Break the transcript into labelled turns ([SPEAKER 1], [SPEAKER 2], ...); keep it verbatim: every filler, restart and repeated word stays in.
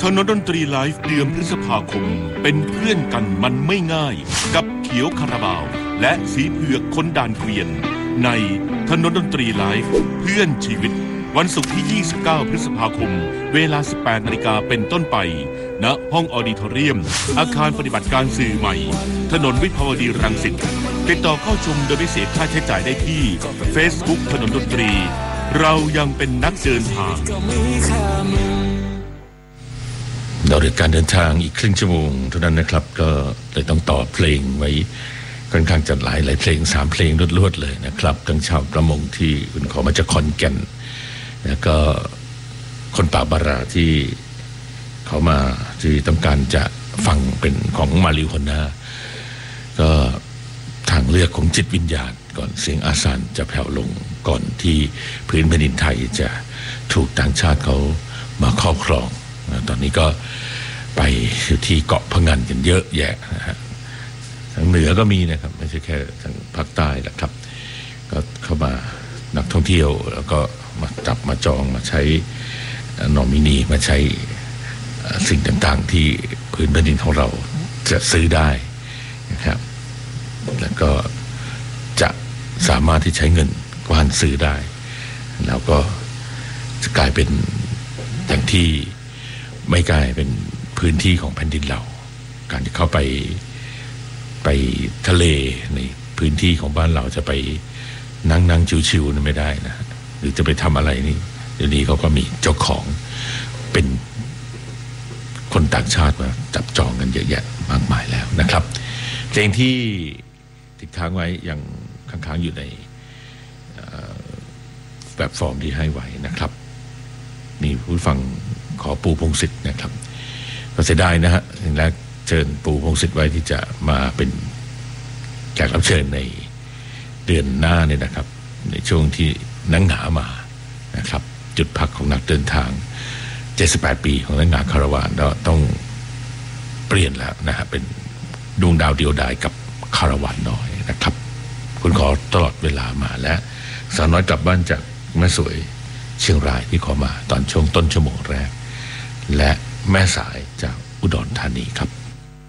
[SPEAKER 1] นนดนตรีไลฟ์เดือนพฤษภาคมเป็นเพื่อนกันมันไม่ง่ายกับเขียวคาราบาวและสีเผือกคนด่านเกวียนในถนนดนตรีไลฟ์เพื่อนชีวิตวันศุกร์ที่ยี่สิบเก้าพฤษภาคมเวลา สิบแปดนาฬิกาเป็นต้นไปณห้องออดิทอเรียมอาคารปฏิบัติการสื่อใหม่ถนนวิภาวดีรังสิตติดต่อเข้าชมโดยไม่เสียค่าใช้จ่ายได้ที่ Facebook ถนนดนตรีเรายังเป็นนักเดินทาง
[SPEAKER 2] เราเดินการเดินทางอีกครึ่งชั่วโมงเท่านั้นนะครับก็เลยต้องต่อเพลงไว้ค่อนข้างจะหลายหลายเพลงสามเพลงรวดๆเลยนะครับทั้งชาวประมงที่คุณขอมาจากขอนแก่นแล้วก็คนป่าบาราที่เขามาที่ต้องการจะฟังเป็นของมาริโฮน่าก็ทางเลือกของจิตวิญญาณก่อนเสียงอาสานจะแผ่วลงก่อนที่พื้นแผ่นดินไทยจะถูกต่างชาติเขามาครอบครองตอนนี้ก็ไปอยู่ที่เกาะพะงันกันเยอะแยะนะฮะทางเหนือก็มีนะครับไม่ใช่แค่ทางภาคใต้แหละครับก็เข้ามานักท่องเที่ยวแล้วก็มาจับมาจองมาใช้นอมินีมาใช้สิ่งต่างๆที่พื้นแผ่นดินของเราจะซื้อได้นะครับแล้วก็จะสามารถที่ใช้เงินกว้านซื้อได้แล้วก็จะกลายเป็นอย่างที่ไม่กลายเป็นพื้นที่ของแผ่นดินเราการจะเข้าไปไปทะเลในพื้นที่ของบ้านเราจะไปนั่งนั่งชิวๆนั่นไม่ได้นะหรือจะไปทำอะไรนี่เดี๋ยวนี้เขาก็มีเจ้าของเป็นคนต่างชาติมาจับจองกันเยอะแยะมากมายแล้วนะครับเพลงที่ติดค้างไว้ยังค้างๆอยู่ในแบบฟอร์มที่ให้ไว้นะครับมีผู้ฟังขอปูพงษ์สิทธิ์นะครับก็เสียดายนะฮะถึงแล้วเชิญปูพงษ์สิทธิ์ไว้ที่จะมาเป็นแขกรับเชิญในเดือนหน้าเนี่ยนะครับในช่วงที่นักหนามานะครับจุดพักของนักเดินทางเจ็ดสิบแปดปีของนักหนาคาราวานก็ต้องเปลี่ยนแล้วนะฮะเป็นดวงดาวเดียวดายกับคาราวานน้อยนะครับคุณขอตลอดเวลามาและสาวน้อยกลับบ้านจากแม่สวยเชียงรายที่ขอมาตอนช่วงต้นชั่วโมงแรกและแม่สายจากอุดรธานีครับ